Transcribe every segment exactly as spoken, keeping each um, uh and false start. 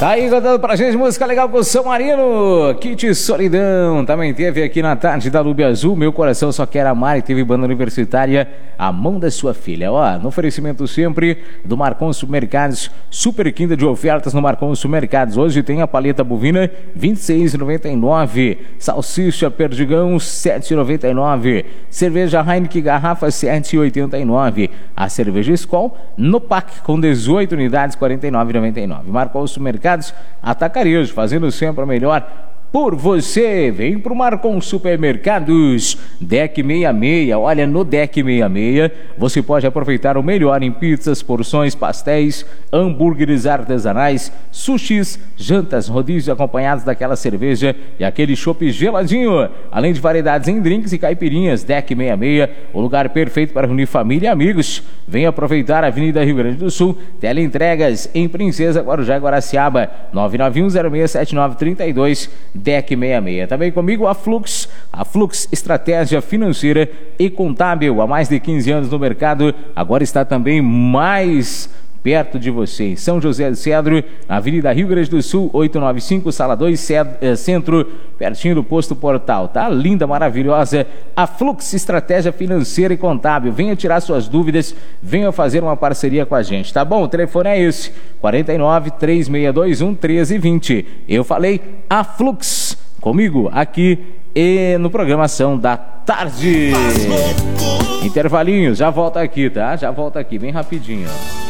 Tá aí cantando pra gente música legal com o São Marino, Kit Solidão. Também teve aqui na tarde da Lube Azul, Meu Coração Só Quer Amar, e teve banda universitária A Mão da Sua Filha. Ó, no oferecimento sempre do Marcon Supermercados, super quinta de ofertas no Marcon Supermercados. Hoje tem a paleta bovina vinte e seis reais e noventa e nove centavos, salsicha Perdigão sete reais e noventa e nove centavos, cerveja Heineken garrafa sete reais e oitenta e nove centavos, a cerveja Skol no pack com dezoito unidades quarenta e nove reais e noventa e nove centavos. Marcon Supermercados Atacarejo, fazendo sempre a melhor por você. Vem pro Marcon Supermercados, Deck sessenta e seis. Olha, no Deck sessenta e seis você pode aproveitar o melhor em pizzas, porções, pastéis, hambúrgueres artesanais, sushis, jantas, rodízios acompanhados daquela cerveja e aquele chopp geladinho, além de variedades em drinks e caipirinhas. Deck sessenta e seis, o lugar perfeito para reunir família e amigos. Vem aproveitar a Avenida Rio Grande do Sul, teleentregas em Princesa, Guarujá e Guaraciaba, nove nove um zero seis sete nove três dois. Deck sessenta e seis. Também comigo a Flux, a Flux Estratégia Financeira e Contábil, há mais de quinze anos no mercado, agora está também mais perto de você, em São José do Cedro, na Avenida Rio Grande do Sul, oitocentos e noventa e cinco, Sala dois, Centro, pertinho do Posto Portal. Tá linda, maravilhosa, a Flux Estratégia Financeira e Contábil. Venha tirar suas dúvidas, venha fazer uma parceria com a gente, tá bom? O telefone é esse, quarenta e nove, três seis dois um, treze vinte. Eu falei a Flux, comigo aqui e no Programação da Tarde. Intervalinho, já volta aqui, tá? Já volta aqui, bem rapidinho.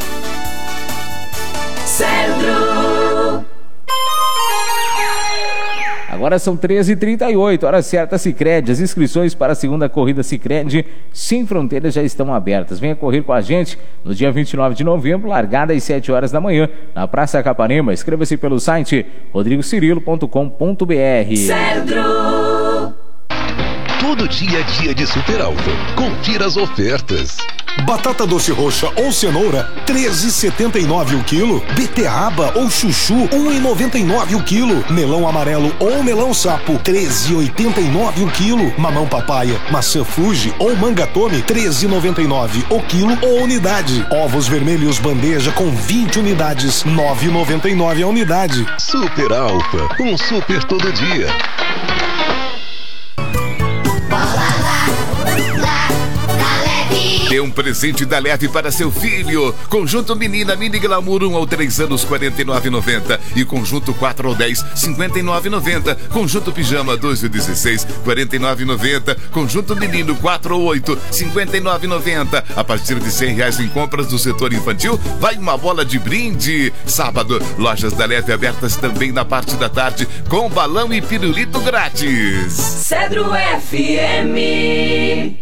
Centro. Agora são treze e trinta e oito, hora certa Sicredi. As inscrições para a segunda corrida Sicredi Sem Fronteiras já estão abertas. Venha correr com a gente no dia vinte e nove de novembro, largada às sete horas da manhã, na Praça Capanema. Inscreva-se pelo site rodrigo cirilo ponto com ponto br. Centro. Todo dia é dia de Super Alfa. Confira as ofertas. Batata doce roxa ou cenoura, treze reais e setenta e nove centavos o quilo. Beterraba ou chuchu, um real e noventa e nove centavos o quilo. Melão amarelo ou melão sapo, treze reais e oitenta e nove centavos o quilo. Mamão papaya, maçã Fuji ou manga Tome, treze reais e noventa e nove centavos o quilo ou unidade. Ovos vermelhos bandeja com vinte unidades, nove reais e noventa e nove centavos a unidade. Super Alfa, um super todo dia. Dê um presente da Leve para seu filho. Conjunto Menina Mini Glamour um ao três anos, quarenta e nove reais e noventa centavos. E conjunto quatro ao dez, cinquenta e nove reais e noventa centavos. Conjunto Pijama doze ao dezesseis, quarenta e nove reais e noventa centavos. Conjunto Menino quatro ao oito, cinquenta e nove reais e noventa centavos. A partir de cem reais em compras do setor infantil, vai uma bola de brinde. Sábado, lojas da Leve abertas também na parte da tarde, com balão e pirulito grátis. Cedro F M.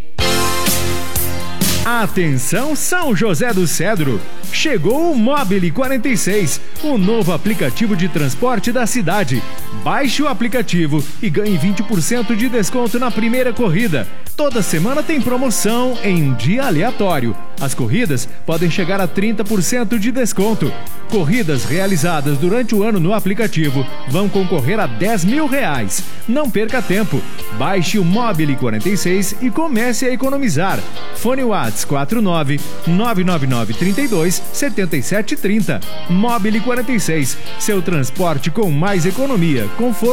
Atenção São José do Cedro, chegou o Mobile quarenta e seis, o novo aplicativo de transporte da cidade. Baixe o aplicativo e ganhe vinte por cento de desconto na primeira corrida. Toda semana tem promoção em um dia aleatório. As corridas podem chegar a trinta por cento de desconto. Corridas realizadas durante o ano no aplicativo vão concorrer a dez mil reais. Não perca tempo. Baixe o Mobile quarenta e seis e comece a economizar. Fone WhatsApp quatro nove nove nove nove três dois sete sete três zero. Mobile quarenta e seis. Seu transporte com mais economia, conforto